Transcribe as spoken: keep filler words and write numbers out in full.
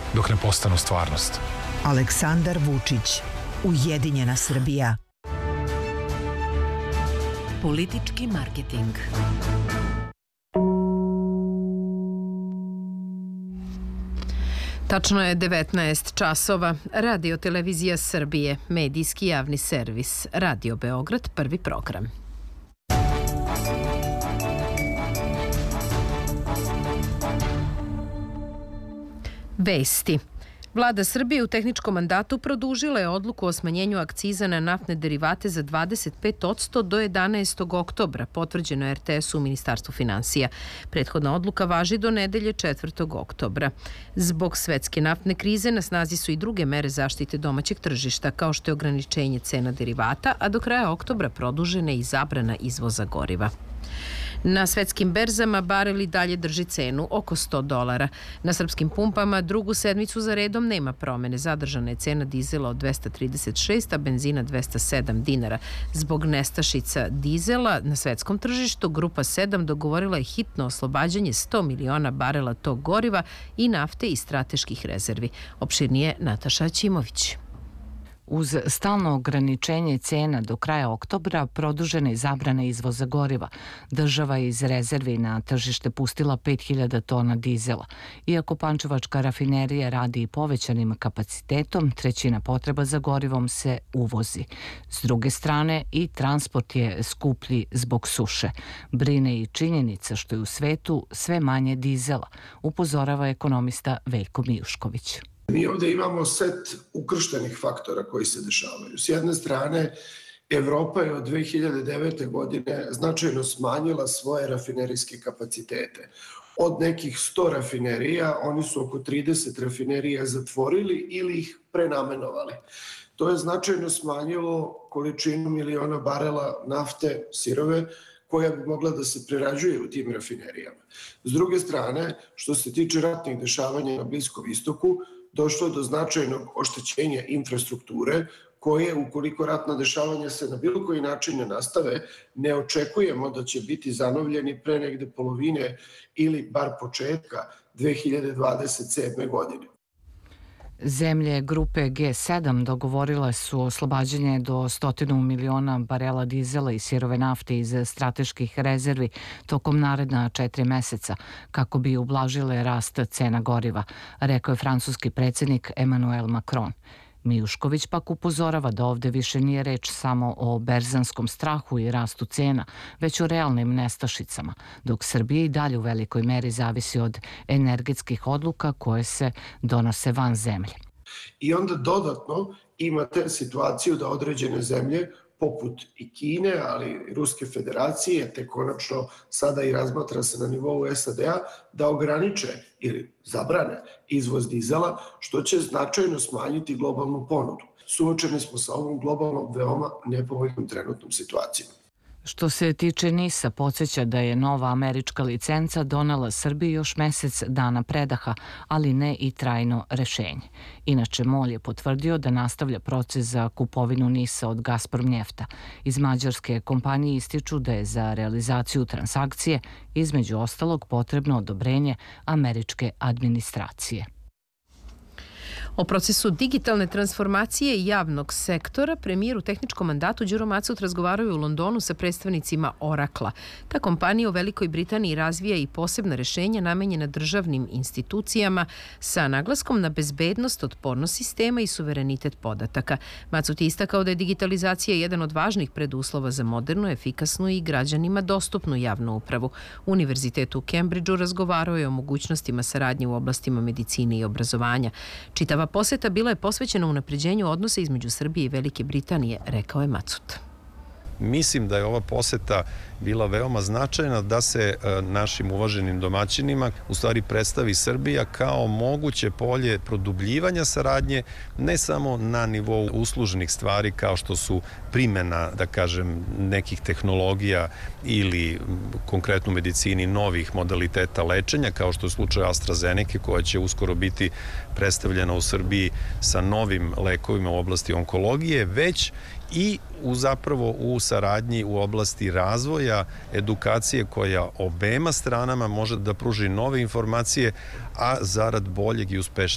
dok ne postanu stvarnost. Aleksandar Vučić, Ujedinjena Srbija. Politički marketing. Tačno je devetnaest časova. Radio Televizija Srbije, medijski javni servis. Radio Beograd, prvi program. Vesti. Vlada Srbije u tehničkom mandatu produžila je odluku o smanjenju akciza na naftne derivate za dvadeset pet posto do jedanaestog oktobra, potvrđeno je er te esu u Ministarstvu finansija. Prethodna odluka važi do nedelje četvrtog oktobra. Zbog svetske naftne krize na snazi su i druge mere zaštite domaćeg tržišta, kao što je ograničenje cena derivata, a do kraja oktobra produžena je i zabrana izvoza goriva. Na svetskim berzama barel i dalje drži cenu oko sto dolara. Na srpskim pumpama drugu sedmicu za redom nema promene. Zadržana je cena dizela od dvesta trideset šest, a benzina dvesta sedam dinara. Zbog nestašica dizela na svetskom tržištu, Grupa sedam dogovorila je hitno oslobađanje sto miliona barela tog goriva i nafte iz strateških rezervi. Opširnije Nataša Ćimović. Uz stalno ograničenje cena do kraja oktobra produžena je zabrana izvoza goriva. Država je iz rezervi na tržište pustila pet hiljada tona dizela. Iako pančevačka rafinerija radi i povećanim kapacitetom, trećina potreba za gorivom se uvozi. S druge strane, i transport je skuplji zbog suše. Brine i činjenica što je u svetu sve manje dizela, upozorava ekonomista Veljko Mijušković. Mi ovdje imamo set ukrštenih faktora koji se dešavaju. S jedne strane, Evropa je od dve hiljade devete. godine značajno smanjila svoje rafinerijske kapacitete. Od nekih sto rafinerija, oni su oko trideset rafinerija zatvorili ili ih prenamenovali. To je značajno smanjilo količinu miliona barela nafte sirove koja bi mogla da se prerađuje u tim rafinerijama. S druge strane, što se tiče ratnih dešavanja na Bliskom istoku, došlo je do značajnog oštećenja infrastrukture koje, ukoliko ratna dešavanja se na bilo koji način ne nastave, ne očekujemo da će biti zanovljeni pre negde polovine ili bar početka dve hiljade dvadeset sedme. godine. Zemlje grupe ge sedam dogovorile su oslobađanje do stotinu miliona barela dizela i sirove nafte iz strateških rezervi tokom naredna četiri meseca kako bi ublažile rast cena goriva, rekao je francuski predsjednik Emmanuel Macron. Mijušković pak upozorava da ovde više nije reč samo o berzanskom strahu i rastu cena, već o realnim nestašicama, dok Srbija i dalje u velikoj meri zavisi od energetskih odluka koje se donose van zemlje. I onda dodatno imate situaciju da određene zemlje, poput i Kine, ali i Ruske federacije, te konačno sada i razmatra se na nivou es a de a, da ograniče ili zabrane izvoz dizela, što će značajno smanjiti globalnu ponudu. Suočeni smo sa ovom globalnom veoma nepovoljnom trenutnom situacijom. Što se tiče nisa, podsjeća da je nova američka licenca donela Srbiji još mesec dana predaha, ali ne i trajno rešenje. Inače, MOL je potvrdio da nastavlja proces za kupovinu nisa od Gazprom Njefta. Iz mađarske kompanije ističu da je za realizaciju transakcije između ostalog potrebno odobrenje američke administracije. O procesu digitalne transformacije javnog sektora premijer u tehničkom mandatu Đuro Macut razgovaraju u Londonu sa predstavnicima Oracle-a. Ta kompanija u Velikoj Britaniji razvija i posebna rešenja namenjena državnim institucijama sa naglaskom na bezbednost, otpornost sistema i suverenitet podataka. Macut je istakao da je digitalizacija jedan od važnih preduslova za modernu, efikasnu i građanima dostupnu javnu upravu. Univerzitet u Cambridgeu razgovarao je o mogućnostima saradnje u oblastima medicine i obrazovanja. Čitava poseta bila je posvećena unapređenju odnosa između Srbije i Velike Britanije, rekao je Macut. Mislim da je ova poseta bila veoma značajna da se našim uvaženim domaćinima u stvari predstavi Srbija kao moguće polje produbljivanja saradnje, ne samo na nivou uslužnih stvari kao što su primjena, da kažem, nekih tehnologija ili konkretno u medicini novih modaliteta lečenja, kao što je slučaj AstraZeneca koja će uskoro biti predstavljena u Srbiji sa novim lekovima u oblasti onkologije, već i u zapravo u saradnji u oblasti razvoja edukacije koja obema stranama može da pruži nove informacije, a zarad boljeg i uspešnijeg